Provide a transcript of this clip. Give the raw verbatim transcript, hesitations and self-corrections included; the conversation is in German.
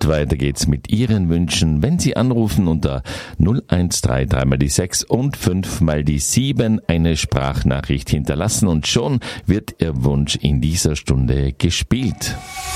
Und weiter geht's mit Ihren Wünschen, wenn Sie anrufen unter null eins drei drei mal die sechs und fünf mal die sieben eine Sprachnachricht hinterlassen und schon wird Ihr Wunsch in dieser Stunde gespielt.